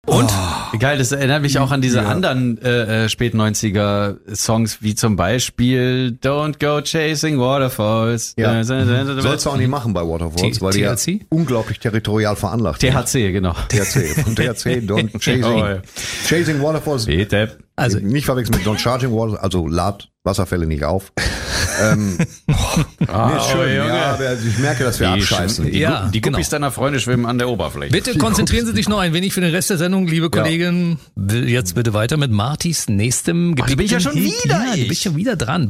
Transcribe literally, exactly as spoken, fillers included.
Und? Oh. Geil, das erinnert mich auch an diese ja. anderen äh, Spät-neunziger-Songs, wie zum Beispiel Don't Go Chasing Waterfalls. Ja. Sollst du auch nicht machen bei Waterfalls, weil die ja unglaublich territorial veranlagt sind. T H C, genau. T H C, von T H C, Don't Chasing. Chasing Waterfalls. Also nicht verwechseln mit Don't Charging Waterfalls, also lad Wasserfälle nicht auf. ähm, oh, ah, nee, ist schön, oh, ja, aber ich merke, dass wir die abscheißen. Die, ja, die Guppies genau. deiner Freunde schwimmen an der Oberfläche. Bitte konzentrieren Sie sich noch ein wenig für den Rest der Sendung, liebe Kolleginnen. Ja. Jetzt bitte weiter mit Martys nächstem Gebiet. Oh, du bist ja schon wieder. Ja, du bist schon wieder dran.